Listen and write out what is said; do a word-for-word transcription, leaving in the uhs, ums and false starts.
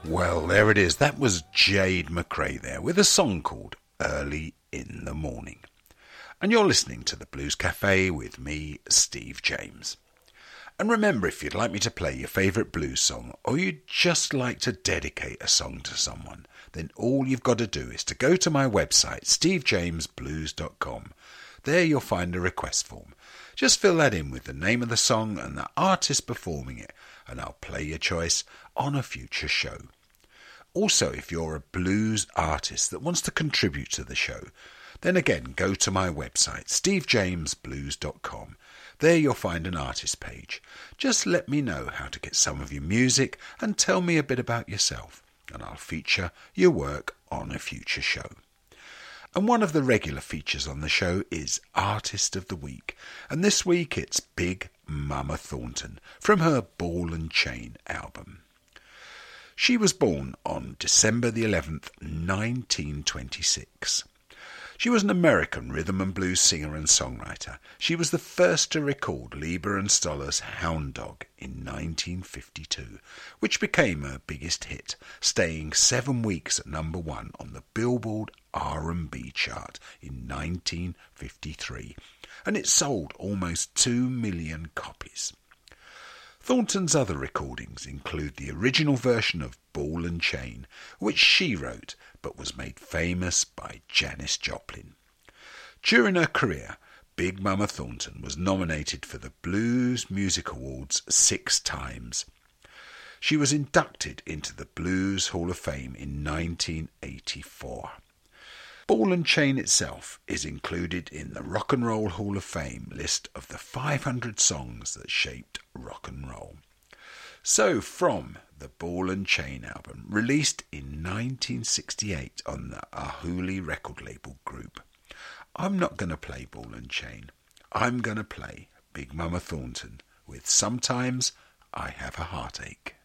Well, there it is. That was Jade McRae there with a song called Early in the Morning. And you're listening to the Blues Cafe with me, Steve James. And remember, if you'd like me to play your favourite blues song, or you'd just like to dedicate a song to someone, then all you've got to do is to go to my website, steve james blues dot com. There you'll find a request form. Just fill that in with the name of the song and the artist performing it, and I'll play your choice on a future show. Also, if you're a blues artist that wants to contribute to the show, then again go to my website, steve james blues dot com. There you'll find an artist page. Just let me know how to get some of your music and tell me a bit about yourself, and I'll feature your work on a future show. And one of the regular features on the show is Artist of the Week, and this week it's Big Mama Thornton from her Ball and Chain album. She was born on December the eleventh, nineteen twenty-six. She was an American rhythm and blues singer and songwriter. She was the first to record Leiber and Stoller's Hound Dog in nineteen fifty-two, which became her biggest hit, staying seven weeks at number one on the Billboard R and B chart in nineteen fifty-three, and it sold almost two million copies. Thornton's other recordings include the original version of Ball and Chain, which she wrote but was made famous by Janis Joplin. During her career, Big Mama Thornton was nominated for the Blues Music Awards six times. She was inducted into the Blues Hall of Fame in nineteen eighty-four. Ball and Chain itself is included in the Rock and Roll Hall of Fame list of the five hundred songs that shaped rock and roll. So from the Ball and Chain album, released in nineteen sixty-eight on the Ahuli record label group, I'm not going to play Ball and Chain. I'm going to play Big Mama Thornton with Sometimes I Have a Heartache.